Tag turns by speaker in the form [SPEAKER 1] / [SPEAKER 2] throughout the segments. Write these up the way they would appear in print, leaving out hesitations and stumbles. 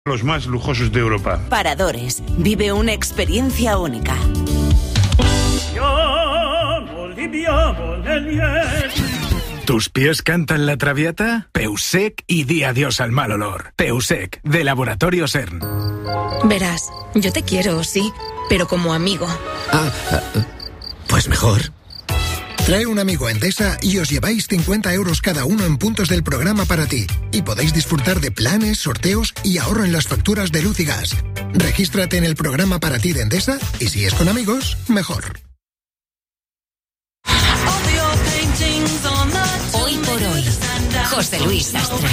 [SPEAKER 1] Los más lujosos de Europa.
[SPEAKER 2] Paradores. Vive una experiencia única.
[SPEAKER 3] ¿Tus pies cantan la traviata? Peusec y di adiós al mal olor. Peusec, de Laboratorio CERN.
[SPEAKER 4] Verás, yo te quiero, sí, pero como amigo.
[SPEAKER 5] Pues mejor. Trae un amigo a Endesa y os lleváis 50 euros cada uno en puntos del programa para ti. Y podéis disfrutar de planes, sorteos y ahorro en las facturas de luz y gas. Regístrate en el programa para ti de Endesa y si es con amigos, mejor.
[SPEAKER 4] Hoy por hoy, José Luis Sastre.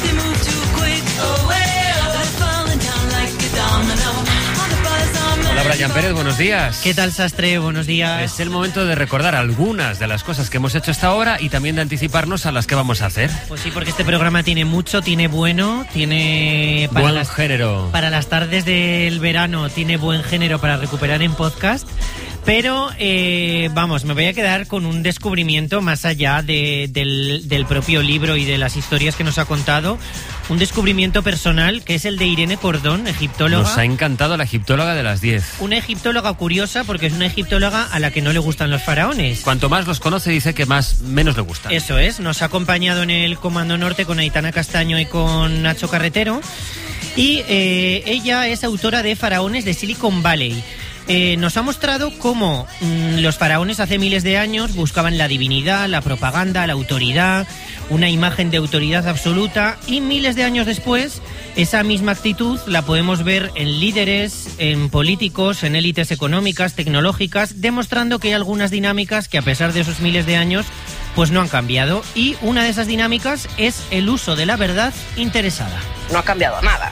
[SPEAKER 6] Hola, Brian Pérez, buenos días.
[SPEAKER 7] ¿Qué tal, Sastre? Buenos días.
[SPEAKER 6] Es el momento de recordar algunas de las cosas que hemos hecho hasta ahora y también de anticiparnos a las que vamos a hacer.
[SPEAKER 7] Pues sí, porque este programa tiene mucho, tiene bueno, tiene...
[SPEAKER 6] Buen género.
[SPEAKER 7] Para las tardes del verano tiene buen género para recuperar en podcast. Pero, me voy a quedar con un descubrimiento más allá del propio libro y de las historias que nos ha contado. Un descubrimiento personal, que es el de Irene Cordón, egiptóloga.
[SPEAKER 6] Nos ha encantado la egiptóloga de las 10.
[SPEAKER 7] Una egiptóloga curiosa, porque es una egiptóloga a la que no le gustan los faraones.
[SPEAKER 6] Cuanto más los conoce, dice que menos le gustan.
[SPEAKER 7] Eso es, nos ha acompañado en el Comando Norte con Aitana Castaño y con Nacho Carretero. Y ella es autora de Faraones de Silicon Valley. Nos ha mostrado cómo los faraones hace miles de años buscaban la divinidad, la propaganda, la autoridad, una imagen de autoridad absoluta, y miles de años después esa misma actitud la podemos ver en líderes, en políticos, en élites económicas, tecnológicas, demostrando que hay algunas dinámicas que a pesar de esos miles de años pues no han cambiado, y una de esas dinámicas es el uso de la verdad interesada.
[SPEAKER 8] No ha cambiado nada.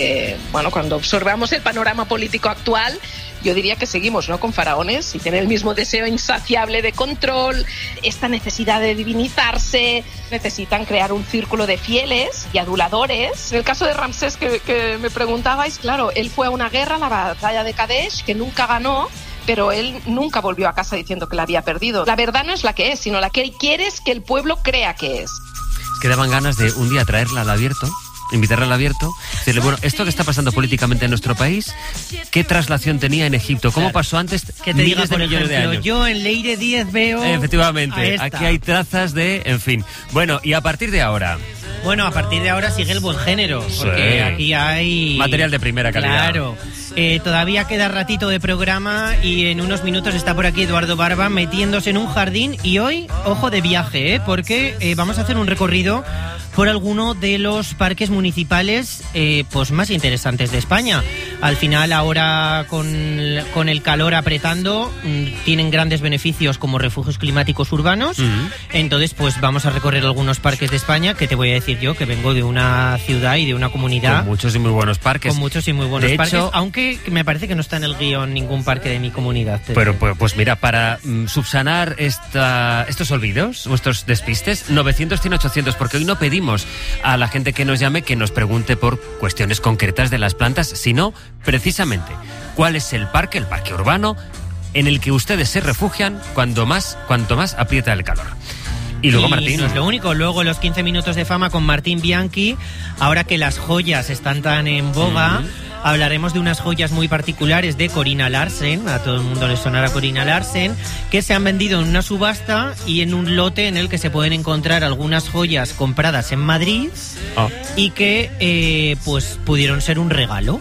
[SPEAKER 8] Cuando observamos el panorama político actual, yo diría que seguimos, ¿no?, con faraones y tienen el mismo deseo insaciable de control, esta necesidad de divinizarse, necesitan crear un círculo de fieles y aduladores. En el caso de Ramsés que me preguntabais, claro, él fue a una guerra, la batalla de Kadesh, que nunca ganó, pero él nunca volvió a casa diciendo que la había perdido. La verdad no es la que es, sino la que quieres que el pueblo crea que es.
[SPEAKER 6] Que daban ganas de un día traerla al abierto, invitarla al abierto, decirle, bueno, esto que está pasando políticamente en nuestro país, ¿qué traslación tenía en Egipto? ¿Cómo pasó antes?
[SPEAKER 7] Que te diga, por
[SPEAKER 6] millones de
[SPEAKER 7] ejemplo,
[SPEAKER 6] años.
[SPEAKER 7] yo en Leire 10 veo...
[SPEAKER 6] Efectivamente, aquí hay trazas de... En fin. Bueno, y a partir de ahora...
[SPEAKER 7] Bueno, a partir de ahora sigue el buen género, porque aquí hay...
[SPEAKER 6] material de primera calidad.
[SPEAKER 7] Claro. Todavía queda ratito de programa y en unos minutos está por aquí Eduardo Barba metiéndose en un jardín, y hoy, ojo de viaje, porque vamos a hacer un recorrido por alguno de los parques municipales pues más interesantes de España. Al final, ahora con el calor apretando, tienen grandes beneficios como refugios climáticos urbanos. Entonces, pues vamos a recorrer algunos parques de España, que te voy a decir yo, que vengo de una ciudad y de una comunidad
[SPEAKER 6] con muchos y muy buenos parques.
[SPEAKER 7] Con muchos y muy buenos
[SPEAKER 6] de
[SPEAKER 7] parques,
[SPEAKER 6] hecho,
[SPEAKER 7] aunque me parece que no está en el guión ningún parque de mi comunidad.
[SPEAKER 6] Pero pues mira, para subsanar estos olvidos, vuestros despistes, 900-100-800, porque hoy no pedimos a la gente que nos llame que nos pregunte por cuestiones concretas de las plantas, sino precisamente cuál es el parque urbano en el que ustedes se refugian cuanto más aprieta el calor. Y luego Martín.
[SPEAKER 7] No es lo único, luego los 15 minutos de fama con Martín Bianchi. Ahora que las joyas están tan en boga, hablaremos de unas joyas muy particulares de Corina Larsen. A todo el mundo le sonará Corina Larsen, que se han vendido en una subasta y en un lote en el que se pueden encontrar algunas joyas compradas en Madrid y que pues pudieron ser un regalo.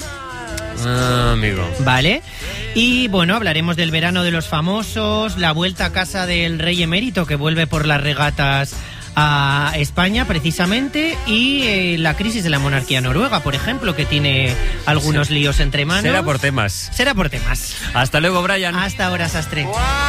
[SPEAKER 6] Amigo.
[SPEAKER 7] Vale. Y bueno, hablaremos del verano de los famosos, la vuelta a casa del rey emérito que vuelve por las regatas a España precisamente, y la crisis de la monarquía noruega, por ejemplo, que tiene algunos líos entre manos.
[SPEAKER 6] Será por temas. Hasta luego, Brian.
[SPEAKER 7] Hasta ahora, Sastre.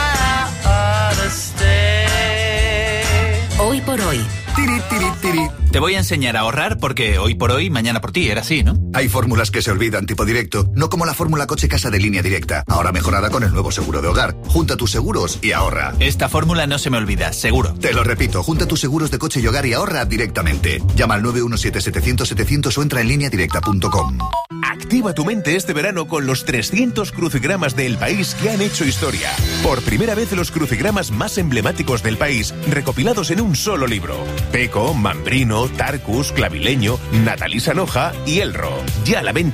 [SPEAKER 2] Hoy por hoy.
[SPEAKER 9] Tiri, tiri, tiri. Te voy a enseñar a ahorrar porque hoy por hoy, mañana por ti, era así, ¿no?
[SPEAKER 10] Hay fórmulas que se olvidan, tipo directo, no como la fórmula coche-casa de Línea Directa, ahora mejorada con el nuevo seguro de hogar. Junta tus seguros y ahorra.
[SPEAKER 9] Esta fórmula no se me olvida, seguro.
[SPEAKER 10] Te lo repito, junta tus seguros de coche y hogar y ahorra directamente. Llama al 917-700-700 o entra en lineadirecta.com.
[SPEAKER 1] Activa tu mente este verano con los 300 crucigramas del país que han hecho historia. Por primera vez los crucigramas más emblemáticos del país, recopilados en un solo libro. Peco, Mambrino, Tarcus, Clavileño, Natalí Sanoja y Elro. Ya a la venta